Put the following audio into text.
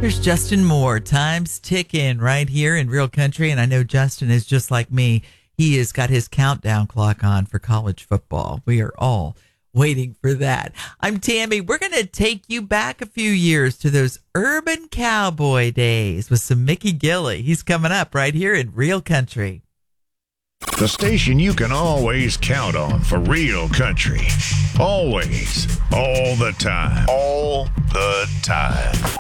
There's Justin Moore. Time's ticking right here in Real Country. And I know Justin is just like me. He has got his countdown clock on for college football. We are all waiting for that. I'm Tammy. We're going to take you back a few years to those urban cowboy days with some Mickey Gilley. He's coming up right here in Real Country. The station you can always count on for Real Country. Always. All the time. All the time.